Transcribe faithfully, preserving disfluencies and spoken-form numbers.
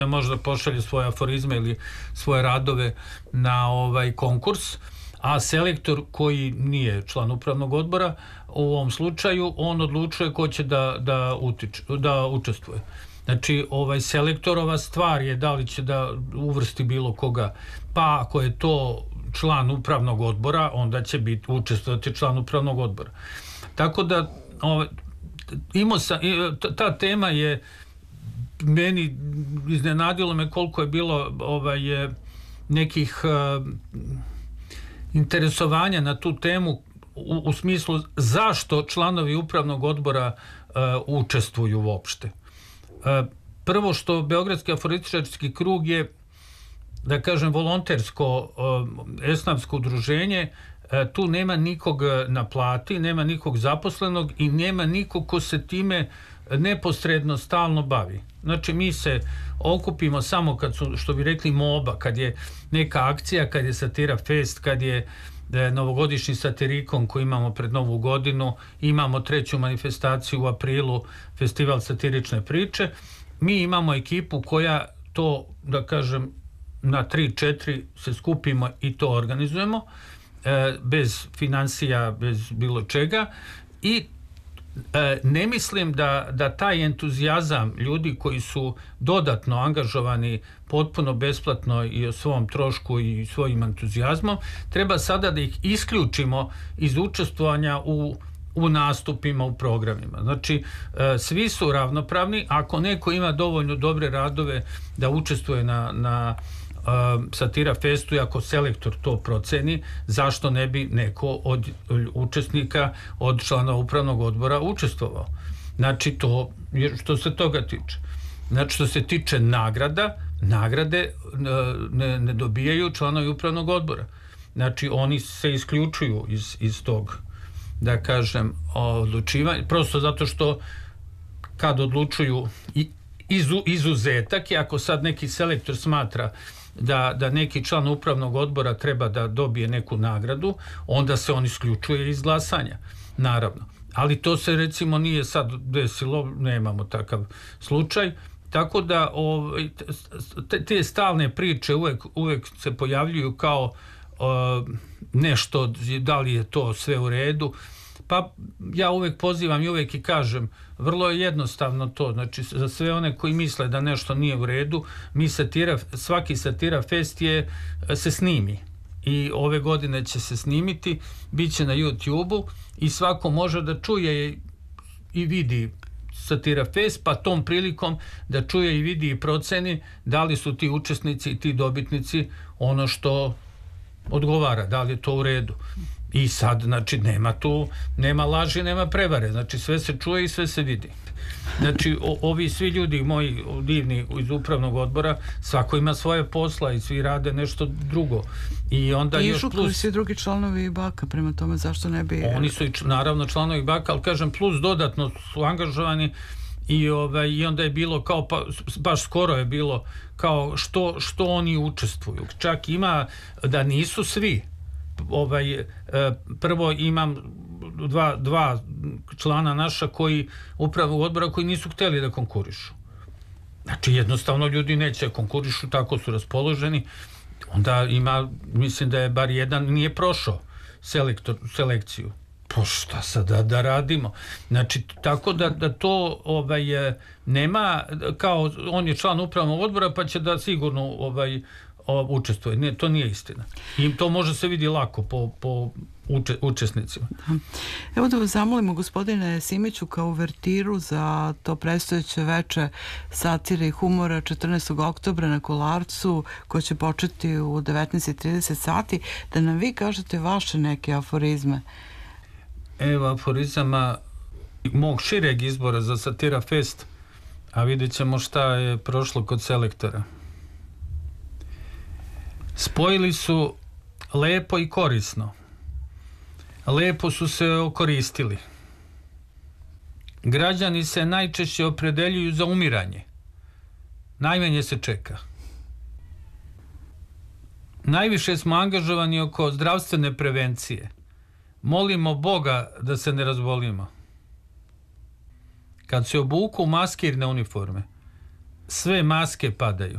možda pošalje svoje aforizme ili svoje radove na ovaj konkurs, a selektor koji nije član upravnog odbora u ovom slučaju, on odlučuje ko će da, da, utič, da učestvuje. Znači, ovaj selektorova stvar je da li će da uvrsti bilo koga, pa ako je to član upravnog odbora, onda će biti učestvovati član upravnog odbora. Tako da ovaj, imao sam, ta tema je meni iznenadilo me koliko je bilo ovaj, nekih uh, interesovanja na tu temu u, u smislu zašto članovi upravnog odbora uh, učestvuju uopšte. Uh, prvo što Beogradski aforističarski krug je, da kažem, volontersko uh, esnafsko udruženje. Uh, tu nema nikog na plati, nema nikog zaposlenog i nema nikog ko se time neposredno stalno bavi. Znači, mi se okupimo samo kad su, što bi rekli, moba, kad je neka akcija, kad je Satira Fest, kad je novogodišnji satirikon koji imamo pred Novu godinu, imamo treću manifestaciju u aprilu, festival satirične priče. Mi imamo ekipu koja to, da kažem, na tri četiri se skupimo i to organizujemo, bez financija, bez bilo čega, i ne mislim da, da taj entuzijazam ljudi koji su dodatno angažovani potpuno besplatno i o svom trošku i svojim entuzijazmom, treba sada da ih isključimo iz učestvovanja u, u nastupima, u programima. Znači, svi su ravnopravni. Ako neko ima dovoljno dobre radove da učestvuje na, na Uh, Satira Festu, i ako selektor to proceni, zašto ne bi neko od učesnika, od člana upravnog odbora učestvovao. Znači, to je što se toga tiče. Znači, što se tiče nagrada, nagrade uh, ne, ne dobijaju članovi upravnog odbora. Znači, oni se isključuju iz, iz tog, da kažem, odlučivanja, prosto zato što kad odlučuju izu, izuzetak, i ako sad neki selektor smatra Da, da neki član upravnog odbora treba da dobije neku nagradu, onda se on isključuje iz glasanja, naravno. Ali to se recimo nije sad desilo, nemamo takav slučaj, tako da ovaj, te, te stalne priče uvek, uvek se pojavljuju kao uh, nešto, da li je to sve u redu. Pa ja uvek pozivam i uvek i kažem, vrlo je jednostavno to, znači za sve one koji misle da nešto nije u redu, mi satira, svaki Satira Fest je, se snimi i ove godine će se snimiti, bit će na YouTube-u i svako može da čuje i vidi Satira Fest, pa tom prilikom da čuje i vidi i proceni da li su ti učesnici i ti dobitnici ono što odgovara, da li je to u redu. I sad, znači, nema tu, nema laži, nema prevare, znači sve se čuje i sve se vidi. Znači, o, ovi svi ljudi moji divni iz upravnog odbora, svako ima svoje posla i svi rade nešto drugo. I onda I još plus... I svi drugi članovi Baka, prema tome zašto ne bi... Oni su i naravno članovi Baka, ali kažem, plus dodatno su angažovani i, ovaj, i onda je bilo kao, pa, baš skoro je bilo kao što, što oni učestvuju. Čak ima da nisu svi. Ovaj, prvo imam dva, dva člana naša koji upravnog odbora koji nisu hteli da konkurišu. Znači jednostavno ljudi neće konkurišu, tako su raspoloženi. Onda ima, mislim da je bar jedan nije prošao selektor, selekciju. Pa šta sad da, da radimo? Znači, tako da, da to ovaj, nema, kao on je član upravnog odbora pa će da sigurno ovaj, učestvuje. Ne, to nije istina. I to može se vidi lako po, po uče, učesnicima. Evo da vas zamolimo, gospodine Simiću, kao uvertiru za to predstojeće veče satire i humora četrnaestog oktobra na Kolarcu, koje će početi u devetnaest i trideset sati, da nam vi kažete vaše neke aforizme. Evo aforizama mog šireg izbora za Satira Fest, a vidjet ćemo šta je prošlo kod selektora. Spojili su lepo i korisno. Lepo su se okoristili. Građani se najčešće opredeljuju za umiranje. Najmanje se čeka. Najviše smo angažovani oko zdravstvene prevencije. Molimo Boga da se ne razbolimo. Kad se obuku maskirne uniforme, sve maske padaju.